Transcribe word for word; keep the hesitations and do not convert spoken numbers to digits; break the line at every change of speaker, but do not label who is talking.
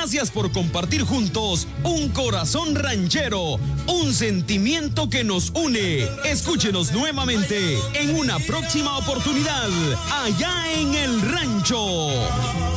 Gracias por compartir juntos un corazón ranchero, un sentimiento que nos une. Escúchenos nuevamente en una próxima oportunidad, allá en el rancho.